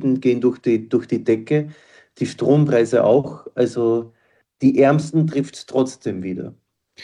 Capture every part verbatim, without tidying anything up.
Mieten gehen durch die, durch die Decke, die Strompreise auch. Also die Ärmsten trifft es trotzdem wieder.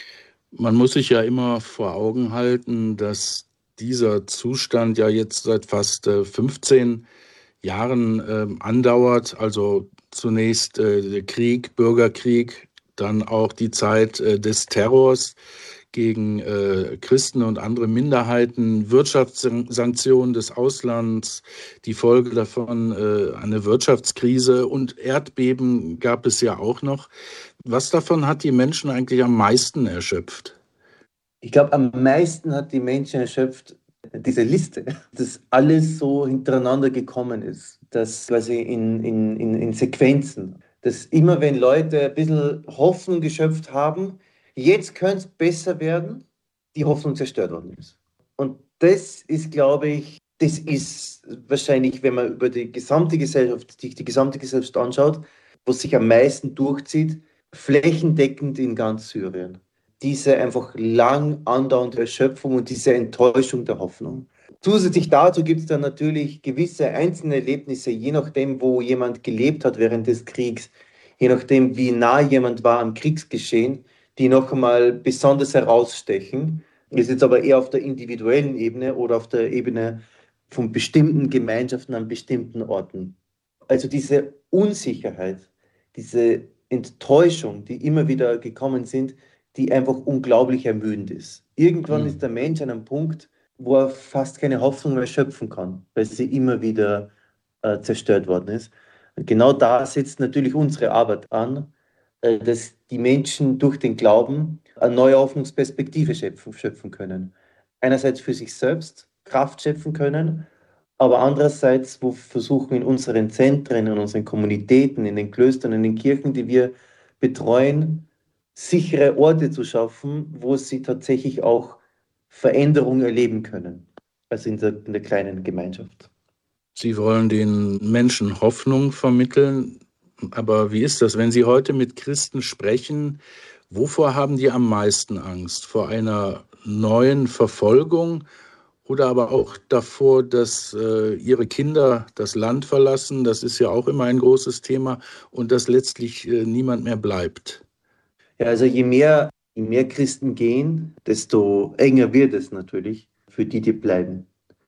Man muss sich ja immer vor Augen halten, dass dieser Zustand ja jetzt seit fast äh, fünfzehn Jahren ähm, andauert. Also zunächst äh, der Krieg, Bürgerkrieg, dann auch die Zeit äh, des Terrors gegen äh, Christen und andere Minderheiten, Wirtschaftssanktionen des Auslands, die Folge davon äh, eine Wirtschaftskrise und Erdbeben gab es ja auch noch. Was davon hat die Menschen eigentlich am meisten erschöpft? Ich glaube, am meisten hat die Menschen erschöpft diese Liste, dass alles so hintereinander gekommen ist, dass quasi in, in, in, in Sequenzen, dass immer wenn Leute ein bisschen Hoffnung geschöpft haben, jetzt könnte es besser werden, die Hoffnung zerstört worden ist. Und das ist, glaube ich, das ist wahrscheinlich, wenn man über die gesamte Gesellschaft, die, die gesamte Gesellschaft anschaut, was sich am meisten durchzieht, flächendeckend in ganz Syrien. Diese einfach lang andauernde Erschöpfung und diese Enttäuschung der Hoffnung. Zusätzlich dazu gibt es dann natürlich gewisse einzelne Erlebnisse, je nachdem, wo jemand gelebt hat während des Kriegs, je nachdem, wie nah jemand war am Kriegsgeschehen, die noch einmal besonders herausstechen. Das ist jetzt aber eher auf der individuellen Ebene oder auf der Ebene von bestimmten Gemeinschaften an bestimmten Orten. Also diese Unsicherheit, diese Enttäuschung, die immer wieder gekommen sind, die einfach unglaublich ermüdend ist. Irgendwann ist der Hm. Mensch an einem Punkt, wo er fast keine Hoffnung mehr schöpfen kann, weil sie immer wieder äh, zerstört worden ist. Und genau da setzt natürlich unsere Arbeit an, äh, dass die Menschen durch den Glauben eine neue Hoffnungsperspektive schöpfen, schöpfen können. Einerseits für sich selbst Kraft schöpfen können, aber andererseits, wo wir versuchen in unseren Zentren, in unseren Kommunitäten, in den Klöstern, in den Kirchen, die wir betreuen, sichere Orte zu schaffen, wo sie tatsächlich auch Veränderung erleben können, also in der, in der kleinen Gemeinschaft. Sie wollen den Menschen Hoffnung vermitteln, aber wie ist das, wenn Sie heute mit Christen sprechen? Wovor haben die am meisten Angst? Vor einer neuen Verfolgung oder aber auch davor, dass äh, ihre Kinder das Land verlassen? Das ist ja auch immer ein großes Thema und dass letztlich äh, niemand mehr bleibt. Ja, also je mehr, je mehr Christen gehen, desto enger wird es natürlich für die, die bleiben.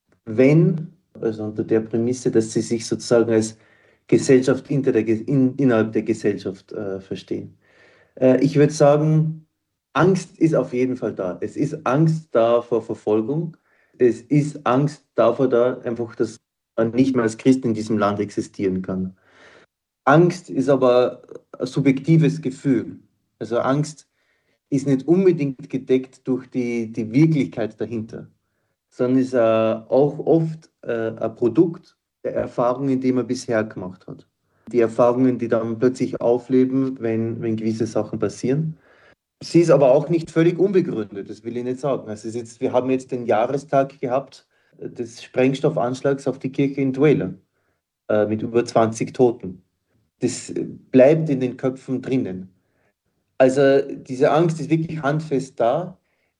Wenn, also unter der Prämisse, dass sie sich sozusagen als Gesellschaft inter der, in, innerhalb der Gesellschaft äh, verstehen. Äh, ich würde sagen, Angst ist auf jeden Fall da. Es ist Angst da vor Verfolgung. Es ist Angst davor da, einfach, dass man nicht mehr als Christ in diesem Land existieren kann. Angst ist aber ein subjektives Gefühl. Also Angst ist nicht unbedingt gedeckt durch die, die Wirklichkeit dahinter, sondern ist äh, auch oft äh, ein Produkt der Erfahrungen, die man bisher gemacht hat. Die Erfahrungen, die dann plötzlich aufleben, wenn, wenn gewisse Sachen passieren. Sie ist aber auch nicht völlig unbegründet, das will ich nicht sagen. Also es ist jetzt, wir haben jetzt den Jahrestag gehabt des Sprengstoffanschlags auf die Kirche in Douala äh, mit über zwanzig Toten. Das bleibt in den Köpfen drinnen. Also diese Angst ist wirklich handfest da.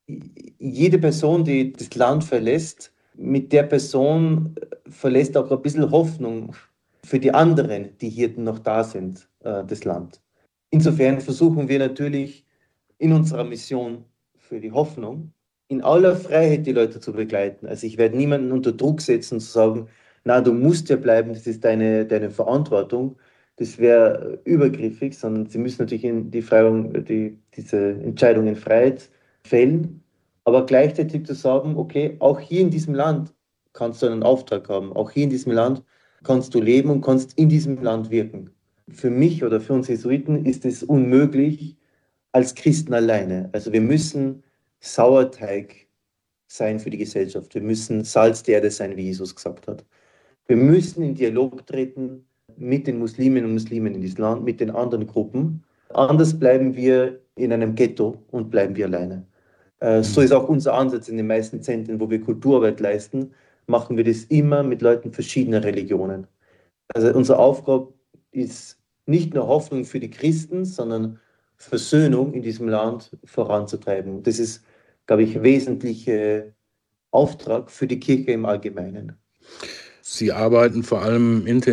Jede Person, die das Land verlässt, mit der Person verlässt auch ein bisschen Hoffnung für die anderen, die hier noch da sind, äh, das Land. Insofern versuchen wir natürlich in unserer Mission für die Hoffnung, in aller Freiheit die Leute zu begleiten. Also ich werde niemanden unter Druck setzen, zu sagen, na, du musst ja bleiben, das ist deine, deine Verantwortung. Das wäre übergriffig, sondern sie müssen natürlich in die Freiung, die, diese Entscheidung in Freiheit fällen, aber gleichzeitig zu sagen, okay, auch hier in diesem Land kannst du einen Auftrag haben, auch hier in diesem Land kannst du leben und kannst in diesem Land wirken. Für mich oder für uns Jesuiten ist es unmöglich als Christen alleine. Also wir müssen Sauerteig sein für die Gesellschaft. Wir müssen Salz der Erde sein, wie Jesus gesagt hat. Wir müssen in Dialog treten mit den Musliminnen und Muslimen in diesem Land, mit den anderen Gruppen. Anders bleiben wir in einem Ghetto und bleiben wir alleine. Äh, so ist Hm. auch unser Ansatz in den meisten Zentren, wo wir Kulturarbeit leisten, machen wir das immer mit Leuten verschiedener Religionen. Also unsere Aufgabe ist nicht nur Hoffnung für die Christen, sondern Versöhnung in diesem Land voranzutreiben. Das ist, glaube ich, wesentlicher Auftrag für die Kirche im Allgemeinen. Sie arbeiten vor allem intensiv